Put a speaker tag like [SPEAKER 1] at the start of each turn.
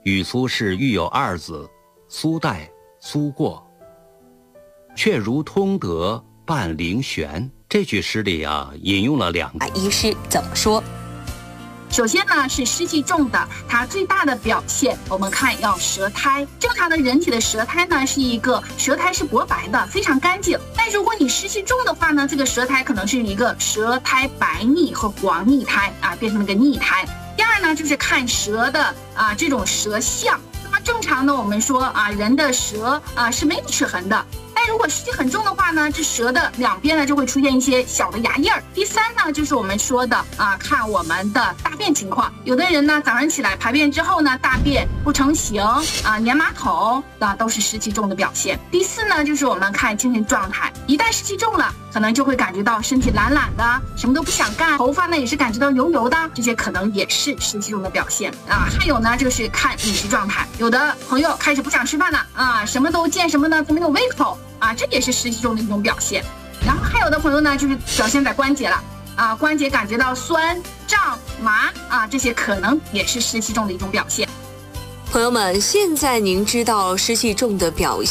[SPEAKER 1] 与苏轼育有二子，苏代、苏过。却如通德半灵玄，这句诗里引用了两个。
[SPEAKER 2] 医师怎么说？
[SPEAKER 3] 首先呢，是湿气重的，它最大的表现，我们看要舌苔。正常的人体的舌苔呢，舌苔是薄白的，非常干净。但如果你湿气重的话呢，这个舌苔可能是一个舌苔白腻和黄腻苔变成了个腻苔。第二呢，就是看舌的这种舌象。那么正常的我们说人的舌是没有齿痕的。但如果湿气很重的话呢，这舌的两边呢就会出现一些小的牙印儿。第三呢，就是我们说的看我们的大便情况。有的人呢早上起来排便之后呢，大便不成形粘马桶都是湿气重的表现。第四呢，就是我们看精神状态，一旦湿气重了，可能就会感觉到身体懒懒的，什么都不想干，头发呢也是感觉到油油的，这些可能也是湿气重的表现还有呢，就是看饮食状态，有的朋友开始不想吃饭了什么都见什么呢都没有胃口这也是湿气重的一种表现。然后还有的朋友呢，就是表现在关节了关节感觉到酸胀麻这些可能也是湿气重的一种表现。
[SPEAKER 2] 朋友们，现在您知道湿气重的表现